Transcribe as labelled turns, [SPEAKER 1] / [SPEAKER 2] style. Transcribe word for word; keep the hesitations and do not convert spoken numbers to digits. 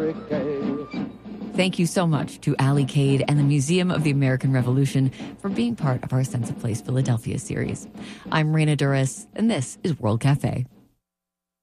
[SPEAKER 1] very gay.
[SPEAKER 2] Thank you so much to Ali Cade and the Museum of the American Revolution for being part of our Sense of Place Philadelphia series. I'm Raina Douris, and this is World Cafe.